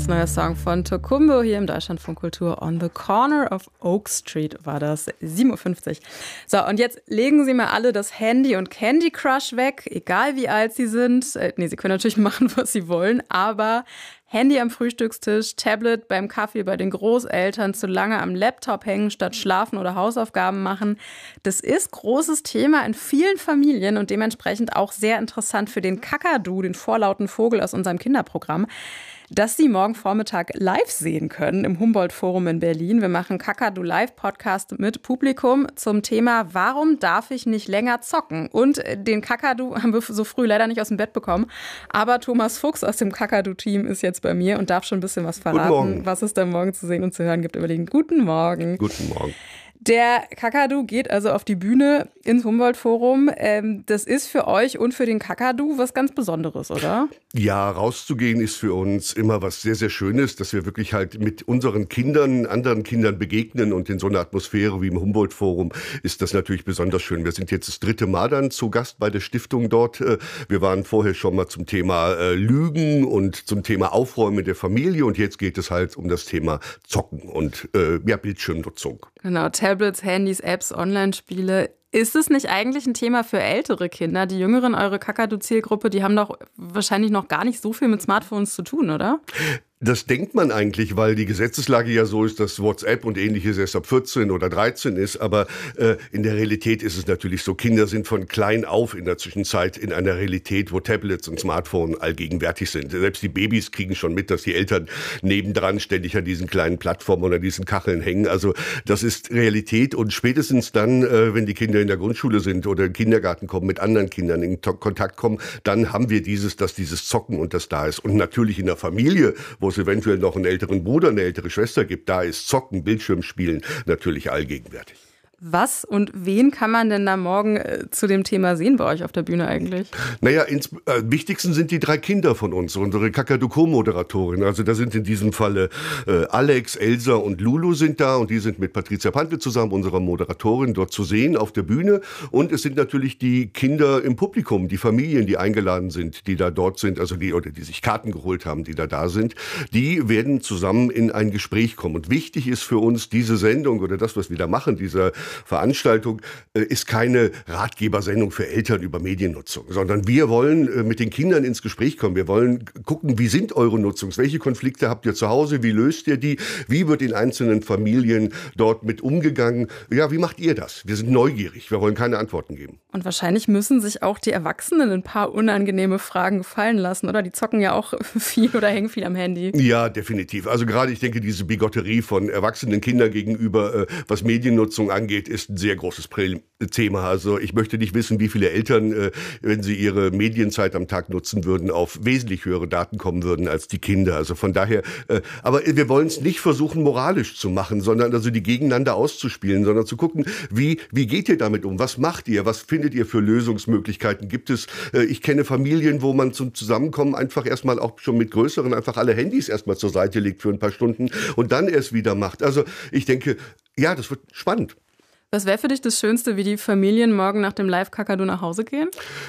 als neuer Song von Tokumbo hier im Deutschlandfunk Kultur. On the Corner of Oak Street war das, 7.50 Uhr. So, und jetzt legen Sie mal alle das Handy und Candy Crush weg, egal wie alt Sie sind. Sie können natürlich machen, was Sie wollen, aber Handy am Frühstückstisch, Tablet beim Kaffee bei den Großeltern, zu lange am Laptop hängen statt schlafen oder Hausaufgaben machen. Das ist großes Thema in vielen Familien und dementsprechend auch sehr interessant für den Kakadu, den vorlauten Vogel aus unserem Kinderprogramm, dass Sie morgen Vormittag live sehen können im Humboldt-Forum in Berlin. Wir machen Kakadu Live-Podcast mit Publikum zum Thema Warum darf ich nicht länger zocken? Und den Kakadu haben wir so früh leider nicht aus dem Bett bekommen. Aber Thomas Fuchs aus dem Kakadu-Team ist jetzt bei mir und darf schon ein bisschen was verraten, was es da morgen zu sehen und zu hören gibt. Überlegen. Guten Morgen. Guten Morgen. Der Kakadu geht also auf die Bühne ins Humboldt-Forum. Das ist für euch und für den Kakadu was ganz Besonderes, oder? Ja, rauszugehen ist für uns immer was sehr, sehr Schönes, dass wir wirklich halt mit unseren Kindern, anderen Kindern begegnen und in so einer Atmosphäre wie im Humboldt-Forum ist das natürlich besonders schön. Wir sind jetzt das 3. Mal dann zu Gast bei der Stiftung dort. Wir waren vorher schon mal zum Thema Lügen und zum Thema Aufräumen der Familie und jetzt geht es halt um das Thema Zocken und Bildschirmnutzung. Genau, Tablets, Handys, Apps, Online-Spiele. Ist es nicht eigentlich ein Thema für ältere Kinder? Die Jüngeren, eure Kakadu-Zielgruppe, die haben doch wahrscheinlich noch gar nicht so viel mit Smartphones zu tun, oder? Das denkt man eigentlich, weil die Gesetzeslage ja so ist, dass WhatsApp und ähnliches erst ab 14 oder 13 ist. Aber in der Realität ist es natürlich so, Kinder sind von klein auf in der Zwischenzeit in einer Realität, wo Tablets und Smartphone allgegenwärtig sind. Selbst die Babys kriegen schon mit, dass die Eltern nebendran ständig an diesen kleinen Plattformen oder diesen Kacheln hängen. Also das ist Realität. Und spätestens dann, wenn die Kinder in der Grundschule sind oder in den Kindergarten kommen, mit anderen Kindern in Kontakt kommen, dann haben wir dieses Zocken und das da ist. Und natürlich in der Familie, wo es eventuell noch einen älteren Bruder, eine ältere Schwester gibt, da ist Zocken, Bildschirmspielen natürlich allgegenwärtig. Was und wen kann man denn da morgen zu dem Thema sehen bei euch auf der Bühne eigentlich? Naja, wichtigsten sind die 3 Kinder von uns, unsere Kakadu-Co-Moderatorin. Also da sind in diesem Falle Alex, Elsa und Lulu sind da und die sind mit Patricia Pantel zusammen, unserer Moderatorin, dort zu sehen auf der Bühne. Und es sind natürlich die Kinder im Publikum, die Familien, die eingeladen sind, die da dort sind, also die sich Karten geholt haben, die da sind. Die werden zusammen in ein Gespräch kommen. Und wichtig ist für uns diese Sendung oder das, was wir da machen, dieser Veranstaltung ist keine Ratgebersendung für Eltern über Mediennutzung, sondern wir wollen mit den Kindern ins Gespräch kommen. Wir wollen gucken, wie sind eure Nutzungs? Welche Konflikte habt ihr zu Hause? Wie löst ihr die? Wie wird in einzelnen Familien dort mit umgegangen? Ja, wie macht ihr das? Wir sind neugierig. Wir wollen keine Antworten geben. Und wahrscheinlich müssen sich auch die Erwachsenen ein paar unangenehme Fragen gefallen lassen, oder? Die zocken ja auch viel oder hängen viel am Handy. Ja, definitiv. Also gerade, ich denke, diese Bigotterie von erwachsenen Kindern gegenüber, was Mediennutzung angeht, ist ein sehr großes Thema. Also ich möchte nicht wissen, wie viele Eltern, wenn sie ihre Medienzeit am Tag nutzen würden, auf wesentlich höhere Daten kommen würden als die Kinder. Also von daher, aber wir wollen es nicht versuchen, moralisch zu machen, sondern also die gegeneinander auszuspielen, sondern zu gucken, wie geht ihr damit um? Was macht ihr? Was findet ihr für Lösungsmöglichkeiten? Gibt es, ich kenne Familien, wo man zum Zusammenkommen einfach erstmal auch schon mit größeren einfach alle Handys erstmal zur Seite legt für ein paar Stunden und dann erst wieder macht. Also ich denke, ja, das wird spannend. Was wäre für dich das Schönste, wie die Familien morgen nach dem Live-Kakadu nach Hause gehen?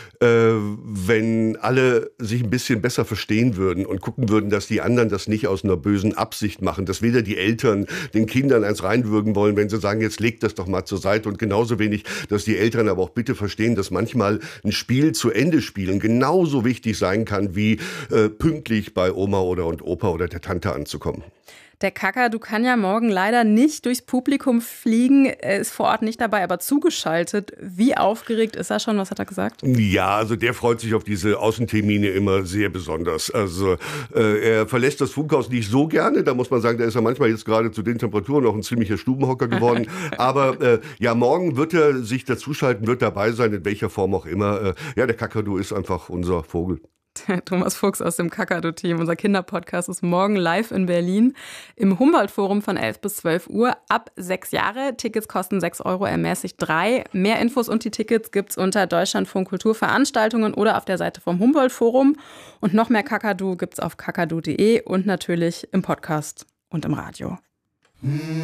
Wenn alle sich ein bisschen besser verstehen würden und gucken würden, dass die anderen das nicht aus einer bösen Absicht machen, dass weder die Eltern den Kindern eins reinwürgen wollen, wenn sie sagen, jetzt legt das doch mal zur Seite und genauso wenig, dass die Eltern aber auch bitte verstehen, dass manchmal ein Spiel zu Ende spielen genauso wichtig sein kann, wie pünktlich bei Oma und Opa oder der Tante anzukommen. Der Kakadu kann ja morgen leider nicht durchs Publikum fliegen, er ist vor Ort nicht dabei, aber zugeschaltet. Wie aufgeregt ist er schon? Was hat er gesagt? Ja, also der freut sich auf diese Außentermine immer sehr besonders. Also er verlässt das Funkhaus nicht so gerne, da muss man sagen, da ist er manchmal jetzt gerade zu den Temperaturen auch ein ziemlicher Stubenhocker geworden. Aber ja, morgen wird er sich dazuschalten, wird dabei sein, in welcher Form auch immer. Ja, der Kakadu ist einfach unser Vogel. Thomas Fuchs aus dem Kakadu-Team. Unser Kinderpodcast ist morgen live in Berlin im Humboldt-Forum von 11 bis 12 Uhr. Ab 6 Jahre. Tickets kosten 6 Euro, ermäßigt 3. Mehr Infos und die Tickets gibt's unter Deutschlandfunk Kulturveranstaltungen oder auf der Seite vom Humboldt-Forum. Und noch mehr Kakadu gibt's auf kakadu.de und natürlich im Podcast und im Radio.